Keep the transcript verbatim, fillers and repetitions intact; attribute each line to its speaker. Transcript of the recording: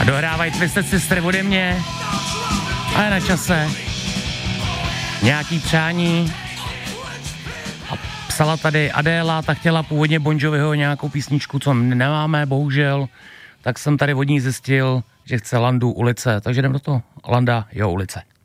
Speaker 1: Dohrávají Twisted Sister ode mě. A je na čase. Nějaký přání. A psala tady Adéla, ta chtěla původně Bon Joviho nějakou písničku, co nemáme, bohužel. Tak jsem tady od ní zjistil, že chce Landu ulice. Takže jdem do toho. Landa, jo, ulice.